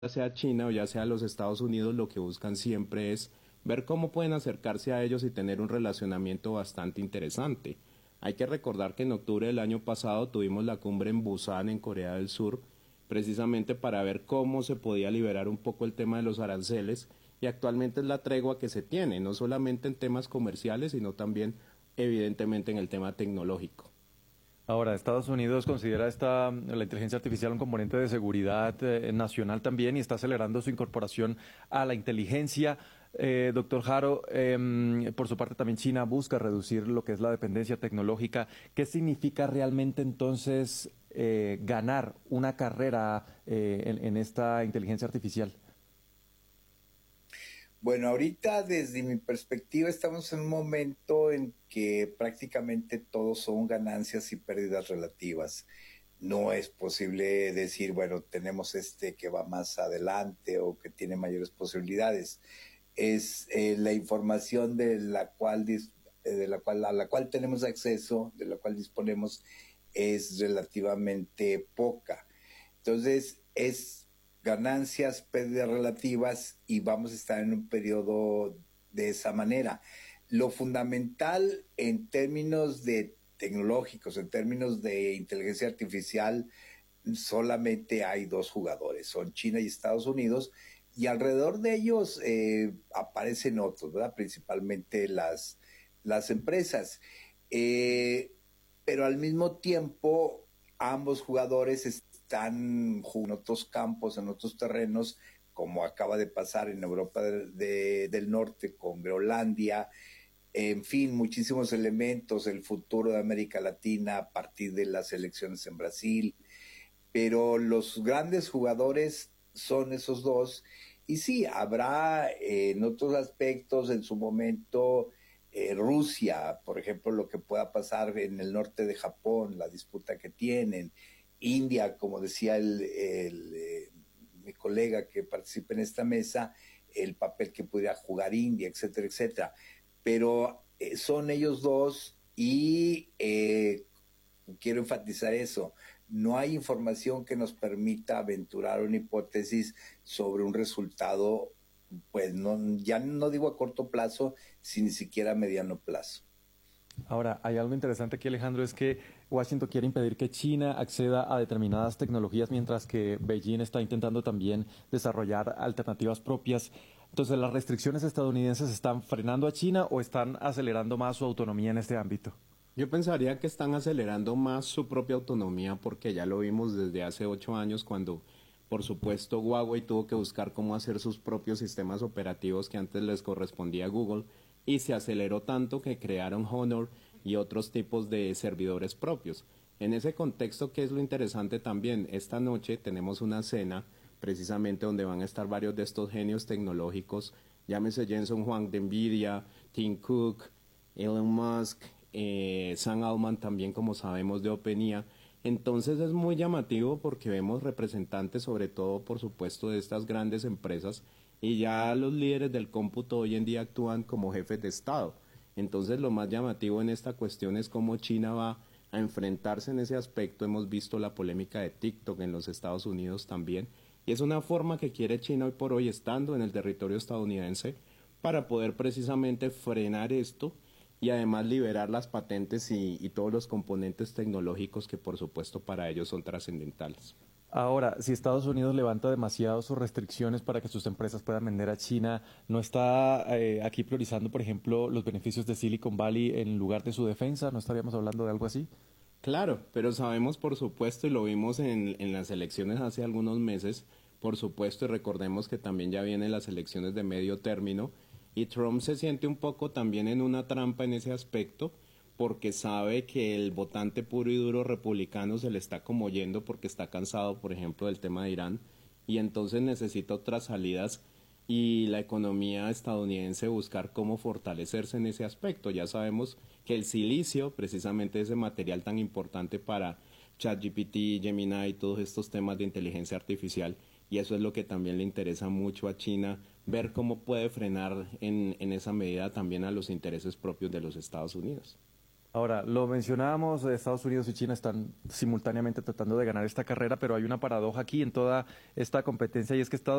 ya sea China o ya sea los Estados Unidos, lo que buscan siempre es ver cómo pueden acercarse a ellos y tener un relacionamiento bastante interesante. Hay que recordar que en octubre del año pasado tuvimos la cumbre en Busan, en Corea del Sur, precisamente para ver cómo se podía liberar un poco el tema de los aranceles, y actualmente es la tregua que se tiene, no solamente en temas comerciales, sino también evidentemente en el tema tecnológico. Ahora, Estados Unidos considera la inteligencia artificial un componente de seguridad nacional también y está acelerando su incorporación a la inteligencia. Doctor Jaro, por su parte también China busca reducir lo que es la dependencia tecnológica. ¿Qué significa realmente entonces ganar una carrera en esta inteligencia artificial? Bueno, ahorita desde mi perspectiva estamos en un momento en que prácticamente todos son ganancias y pérdidas relativas. No es posible decir, bueno, tenemos este que va más adelante o que tiene mayores posibilidades. Es la información a la cual tenemos acceso, de la cual disponemos, es relativamente poca. Entonces, es ganancias, pérdidas relativas y vamos a estar en un periodo de esa manera. Lo fundamental en términos de tecnológicos, en términos de inteligencia artificial, solamente hay dos jugadores, son China y Estados Unidos, y alrededor de ellos aparecen otros, ¿verdad? Principalmente las empresas. Eh, pero al mismo tiempo, ambos jugadores están jugando en otros campos, en otros terrenos, como acaba de pasar en Europa del Norte con Groenlandia. En fin, muchísimos elementos, el futuro de América Latina a partir de las elecciones en Brasil, pero los grandes jugadores son esos dos. Y sí, habrá en otros aspectos en su momento Rusia, por ejemplo, lo que pueda pasar en el norte de Japón, la disputa que tienen, India, como decía mi colega que participa en esta mesa, el papel que pudiera jugar India, etcétera, etcétera. Pero son ellos dos y quiero enfatizar eso. No hay información que nos permita aventurar una hipótesis sobre un resultado, pues no, ya no digo a corto plazo, sino ni siquiera a mediano plazo. Ahora, hay algo interesante aquí, Alejandro, es que Washington quiere impedir que China acceda a determinadas tecnologías, mientras que Beijing está intentando también desarrollar alternativas propias. Entonces, ¿las restricciones estadounidenses están frenando a China o están acelerando más su autonomía en este ámbito? Yo pensaría que están acelerando más su propia autonomía porque ya lo vimos desde hace 8 años cuando, por supuesto, Huawei tuvo que buscar cómo hacer sus propios sistemas operativos que antes les correspondía a Google, y se aceleró tanto que crearon Honor y otros tipos de servidores propios. En ese contexto, ¿qué es lo interesante también? Esta noche tenemos una cena precisamente donde van a estar varios de estos genios tecnológicos, llámese Jensen Huang de Nvidia, Tim Cook, Elon Musk, Sam Altman también, como sabemos, de OpenAI. Entonces es muy llamativo porque vemos representantes, sobre todo por supuesto, de estas grandes empresas, y ya los líderes del cómputo hoy en día actúan como jefes de Estado. Entonces lo más llamativo en esta cuestión es cómo China va a enfrentarse en ese aspecto. Hemos visto la polémica de TikTok en los Estados Unidos también, y es una forma que quiere China hoy por hoy, estando en el territorio estadounidense, para poder precisamente frenar esto y además liberar las patentes y todos los componentes tecnológicos que por supuesto para ellos son trascendentales. Ahora, si Estados Unidos levanta demasiado sus restricciones para que sus empresas puedan vender a China, ¿no está aquí priorizando, por ejemplo, los beneficios de Silicon Valley en lugar de su defensa? ¿No estaríamos hablando de algo así? Claro, pero sabemos por supuesto, y lo vimos en las elecciones hace algunos meses, por supuesto, y recordemos que también ya vienen las elecciones de medio término, y Trump se siente un poco también en una trampa en ese aspecto, porque sabe que el votante puro y duro republicano se le está como yendo porque está cansado, por ejemplo, del tema de Irán, y entonces necesita otras salidas, y la economía estadounidense buscar cómo fortalecerse en ese aspecto. Ya sabemos que el silicio, precisamente ese material tan importante para ChatGPT, Gemini y todos estos temas de inteligencia artificial, y eso es lo que también le interesa mucho a China, ver cómo puede frenar en esa medida también a los intereses propios de los Estados Unidos. Ahora, lo mencionábamos, Estados Unidos y China están simultáneamente tratando de ganar esta carrera, pero hay una paradoja aquí en toda esta competencia y es que Estados